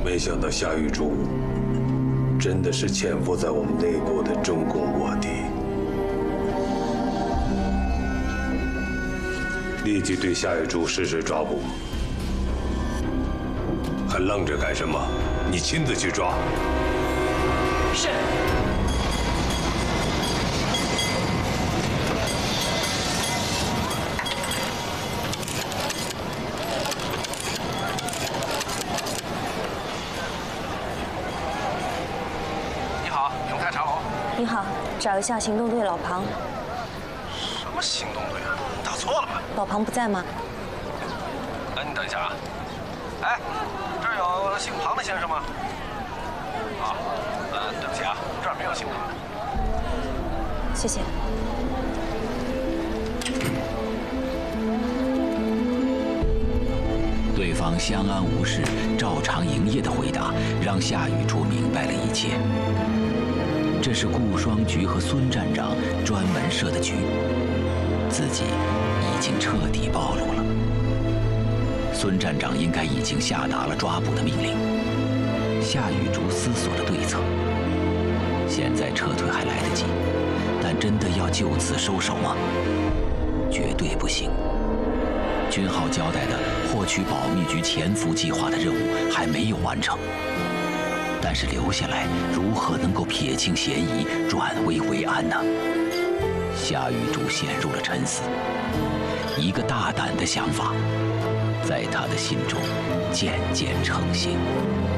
没想到夏玉竹真的是潜伏在我们内部的中共卧底。立即对夏玉竹实施抓捕。还愣着干什么？你亲自去抓。 是。 你好，找一下行动队老庞。 什么行动队啊？打错了吧？ 老庞不在吗？ 哎，你等一下啊！哎，这儿有姓庞的先生吗？啊，对不起啊，这儿没有姓庞的。 谢谢。 对方相安无事、照常营业的回答，让夏雨竹明白了一切。 这是顾双菊和孙站长专门设的局，自己已经彻底暴露了。孙站长应该已经下达了抓捕的命令。夏雨竹思索着对策，现在撤退还来得及，但真的要就此收手吗？绝对不行。军号交代的获取保密局潜伏计划的任务还没有完成。 但是留下来，如何能够撇清嫌疑，转危为安呢？夏玉竹陷入了沉思。一个大胆的想法，在他的心中渐渐成型。